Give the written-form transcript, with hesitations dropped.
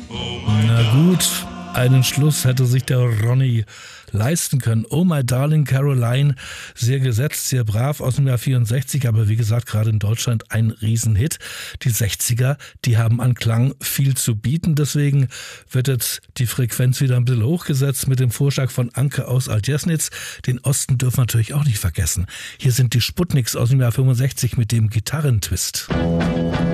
Na gut, einen Schluss hätte sich der Ronny leisten können. Oh My Darling Caroline, sehr gesetzt, sehr brav aus dem Jahr 64, aber wie gesagt, gerade in Deutschland ein Riesenhit. Die 60er, die haben an Klang viel zu bieten, deswegen wird jetzt die Frequenz wieder ein bisschen hochgesetzt mit dem Vorschlag von Anke aus Altjesnitz. Den Osten dürfen wir natürlich auch nicht vergessen. Hier sind die Sputniks aus dem Jahr 65 mit dem Gitarrentwist.